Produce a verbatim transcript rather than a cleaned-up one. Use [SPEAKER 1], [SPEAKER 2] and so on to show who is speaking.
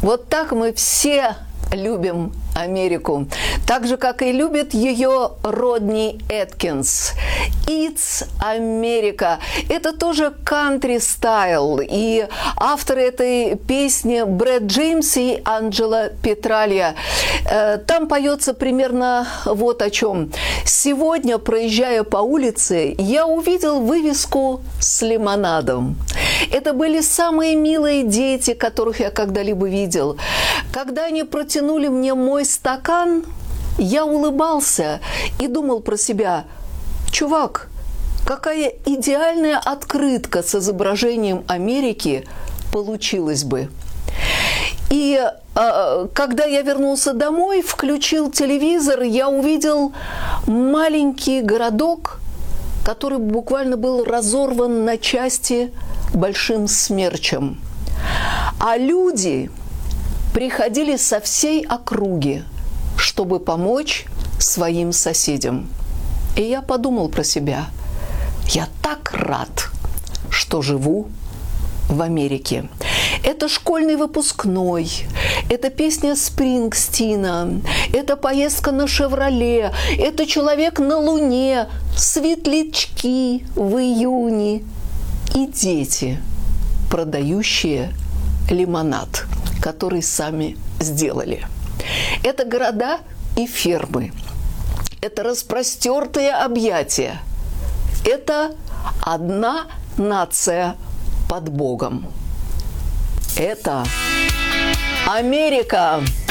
[SPEAKER 1] Вот так мы все любим Америку, так же, как и любит ее Родни Эткинс. «It's America» – это тоже кантри-стайл, и авторы этой песни Брэд Джеймс и Анджела Петралья. Там поется примерно вот о чем. «Сегодня, проезжая по улице, я увидел вывеску с лимонадом. Это были самые милые дети, которых я когда-либо видел. Когда они протянули мне мой стакан, я улыбался и думал про себя: чувак, какая идеальная открытка с изображением Америки получилась бы». И э, когда я вернулся домой, включил телевизор, я увидел маленький городок, который буквально был разорван на части большим смерчем. А люди приходили со всей округи, чтобы помочь своим соседям. И я подумал про себя: я так рад, что живу в Америке. Это школьный выпускной, это песня Спрингстина, это поездка на «Шевроле», это человек на Луне, светлячки в июне и дети, продающие лимонад, который сами сделали. Это города и фермы, это распростертые объятия, это одна нация под Богом. Это Америка!